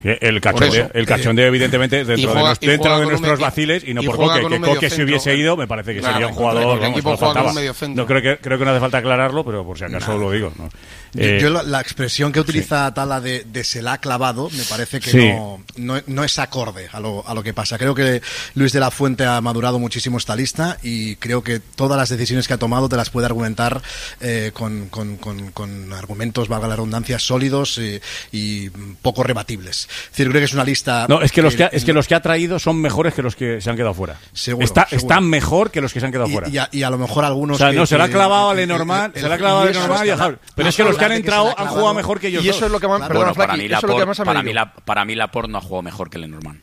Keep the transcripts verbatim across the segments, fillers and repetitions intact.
El cachondeo, el cachondeo evidentemente, dentro, juega, de, dentro de nuestros me, vaciles, y no y por Coque, que Coque se hubiese ido, me parece que claro, sería un jugador. El equipo juega con medio no creo que creo que no hace falta aclararlo, pero por si acaso nah. lo digo. ¿no? Eh, yo, yo la, la expresión que utiliza sí. Tala de, de se la ha clavado, me parece que sí. no, no, no es acorde a lo, a lo que pasa. Creo que Luis de la Fuente ha madurado muchísimo esta lista y creo que todas las decisiones que ha tomado te las puede argumentar eh, con, con, con, con argumentos, valga la redundancia, sólidos y, y poco rebatibles. Es decir, creo que es una lista. No, es que los que, ha, es que los que ha traído son mejores que los que se han quedado fuera. Seguro, Está, seguro. Están mejor que los que se han quedado y, fuera. Y a, y a lo mejor algunos. O sea, que, no, se le ha clavado a que, Lenormand, el, el, se le ha clavado a Lenormand y a Javi. Pero es que los que han entrado han jugado mejor que ellos. Y eso es lo que más. Claro. Perdona, Bueno, para Flaki, mí eso es lo que más ha para mí la para mí Laporte no ha jugado mejor que Lenormand.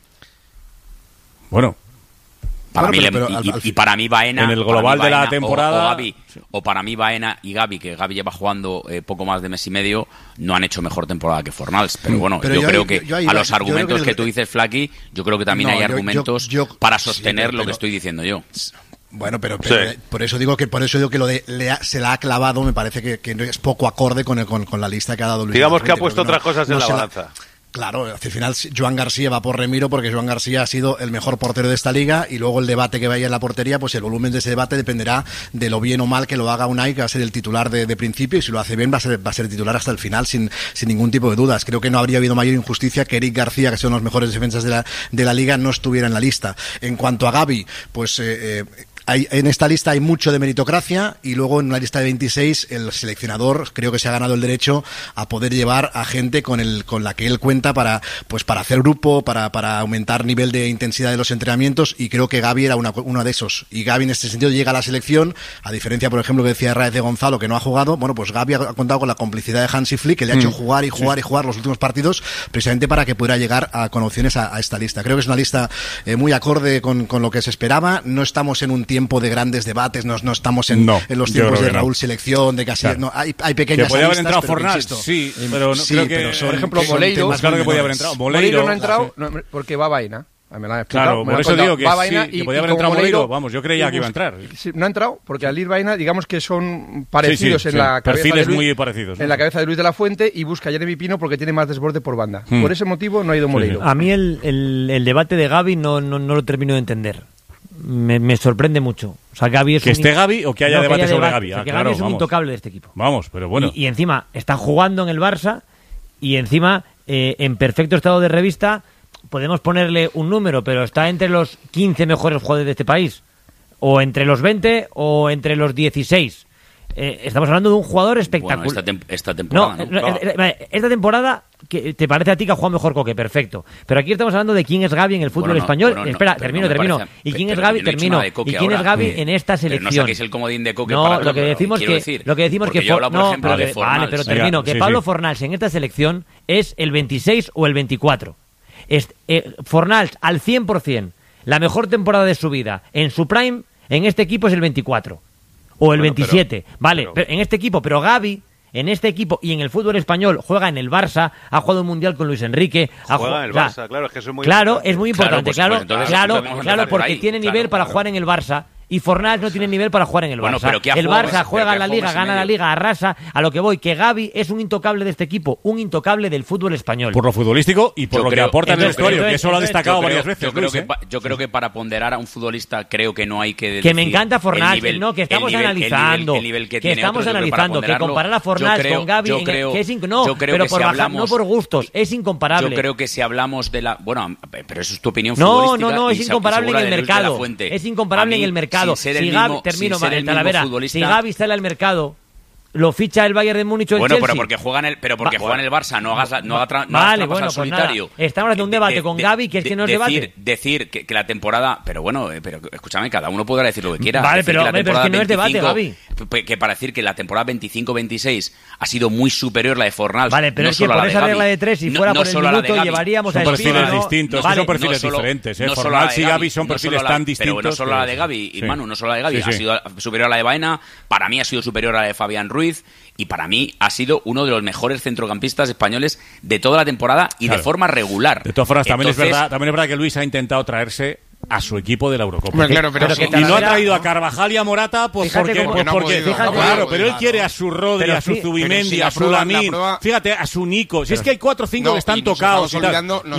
Bueno. Para bueno, mí, pero, pero, y, al, y, y para mí Baena en el global Baena, de la temporada o, o, Gavi, o para mí Baena y Gavi, que Gavi lleva jugando eh, poco más de mes y medio, no han hecho mejor temporada que Fornals. Pero bueno, pero yo, yo creo que yo, yo, a los argumentos que, que tú dices, Flaki, yo creo que también no, hay argumentos para sostener sí, pero, lo que estoy diciendo yo. Bueno, pero, pero sí. por eso digo que por eso digo que lo de le ha, se la ha clavado, me parece que, que es poco acorde con, el, con, con la lista que ha dado Luis. Digamos que ha puesto otras no, cosas en no la balanza. La, Claro, al final Joan García va por Remiro porque Joan García ha sido el mejor portero de esta liga y luego el debate que vaya en la portería, pues el volumen de ese debate dependerá de lo bien o mal que lo haga Unai, que va a ser el titular de, de principio, y si lo hace bien va a ser va a ser el titular hasta el final sin sin ningún tipo de dudas. Creo que no habría habido mayor injusticia que Eric García, que son los mejores defensas de la de la liga, no estuviera en la lista. En cuanto a Gavi, pues eh, eh, Hay, en esta lista hay mucho de meritocracia y luego en la lista de veintiséis el seleccionador creo que se ha ganado el derecho a poder llevar a gente con el con la que él cuenta para pues para hacer grupo, para para aumentar nivel de intensidad de los entrenamientos, y creo que Gavi era una, uno de esos. Y Gavi en este sentido llega a la selección, a diferencia, por ejemplo, que decía Raez de Gonzalo, que no ha jugado. Bueno, pues Gavi ha contado con la complicidad de Hansi Flick, que le ha hecho jugar y jugar sí. y jugar los últimos partidos, precisamente para que pudiera llegar a, con opciones a, a esta lista. Creo que es una lista eh, muy acorde con, con lo que se esperaba. No estamos en un tiempo de grandes debates, no, no estamos en, no, en los tiempos de Raúl no. Selección, de casi claro. no, hay, hay pequeñas que podía haber listas, entrado Fornals, sí, pero no, sí, creo que, pero son, por ejemplo, son Moleiro, más claro que podía haber entrado. Moleiro, Moleiro no ha entrado sí. no, porque va Baena. Me la han claro, me por eso digo que Baena sí, y, que podía y haber entrado Moleiro, Moleiro, vamos, yo creía que iba a entrar. Sí, no ha entrado, porque al ir Baena, digamos que son parecidos sí, sí, en sí. la cabeza perfiles de Luis, muy parecidos, ¿no? en la cabeza de Luis de la Fuente, y busca a Jeremy Pino porque tiene más desborde por banda. Hmm. Por ese motivo no ha ido Moleiro. A mí el, el, el debate de Gavi no, no, no lo termino de entender. Me, me sorprende mucho. O sea, Gavi es que un esté Gavi o que haya no, debate que haya sobre debate, Gavi. O sea, ah, que claro, Gavi es un vamos. intocable de este equipo. Vamos, pero bueno. Y, y encima está jugando en el Barça y encima eh, en perfecto estado de revista. Podemos ponerle un número, pero está entre los quince mejores jugadores de este país, o entre los veinte o entre los dieciséis. Eh, estamos hablando de un jugador espectacular. Bueno, esta, tem- esta temporada, no, ¿no? no. Claro. Esta temporada, que te parece a ti que ha jugado mejor Coque, perfecto. Pero aquí estamos hablando de quién es Gavi en el fútbol bueno, no, español. Bueno, no, Termino, termino. no termino. Parece, ¿Y quién es pero Gavi? no Termino. ¿Y quién ahora. es Gavi en esta selección? Pero no saquéis el comodín de Coque no, para lo todo, que decimos quiero que decir, lo que decimos que yo hablo, por no, ejemplo, vale, de Fornals. vale, pero termino. Que sí, Pablo sí. Fornals en esta selección es el veintiséis o el veinticuatro. Es, eh, Fornals al cien por ciento, la mejor temporada de su vida en su prime en este equipo es el veinticuatro o el bueno, veintisiete, pero, vale, pero... Pero en este equipo, pero Gavi en este equipo y en el fútbol español juega en el Barça, ha jugado un mundial con Luis Enrique, ha juega en el Barça, claro, es que eso es muy claro, importante. es muy importante, claro, pues, pues, claro, claro, claro, claro, porque ahí, tiene nivel claro, para claro. jugar en el Barça. Y Fornals no tiene nivel para jugar en el Barça. Bueno, pero ¿qué ha el jugado Barça mes, juega en la Liga, gana la medio? Liga, arrasa. A lo que voy, que Gavi es un intocable de este equipo, un intocable del fútbol español. Por lo futbolístico y por yo lo creo, que aporta en el vestuario, que eso lo ha destacado creo, varias veces. Yo creo, Luis, que, ¿eh? pa, yo creo que para ponderar a un futbolista creo que no hay que decir que me encanta Fornals, nivel, no, que estamos nivel, analizando, el nivel, el nivel que, que tiene estamos otros, analizando, que comparar a Fornals con Gavi, en, creo, que es inc- no, yo creo pero que por si bajar, hablamos, no por gustos, es incomparable. Yo creo que si hablamos de la, bueno, pero eso es tu opinión no, futbolística. No, no, es incomparable en el mercado, Fuente, es incomparable en el mercado. Si Gavi, termino, Talavera, si Gavi sale al mercado, lo ficha el Bayern de Múnich o el bueno, Chelsea. Bueno, pero porque juega en el, pero porque Va, juega en el Barça, no hagas, no hagas, no vale, hagas bueno, al solitario. Pues nada, estamos haciendo un debate de, con de, Gavi, que es de, que no es decir, debate. Decir que, que la temporada, pero bueno, eh, pero escúchame, cada uno podrá decir lo que quiera. Vale, decir pero, que, pero es que no es debate, Gavi. Que para decir que la temporada veinticinco veintiséis ha sido muy superior la de Fornals. Vale, pero no es que por esa de regla de tres, si fuera no, por no el minuto, llevaríamos son a perfiles Espino, distintos, vale, son perfiles no solo, diferentes. ¿eh? No Fornals y Gavi son perfiles tan distintos. Pero no solo la de Gavi, y Manu, no solo la de Gavi, ha sido superior a la de Baena, para mí ha sido superior a la de Fabián Ruiz, y para mí ha sido uno de los mejores centrocampistas españoles de toda la temporada y claro. de forma regular. De todas formas, también, Entonces, es verdad, también es verdad que Luis ha intentado traerse a su equipo de la Eurocopa. Bueno, claro, pero pero y no ha traído a Carvajal y a Morata pues porque, cómo, pues no porque fíjate, claro, pero él quiere a su Rodri, pero a su Zubimendi, si a su Lamine, fíjate, a su Nico. Si pero, es que hay cuatro o cinco no, que están tocados y tal.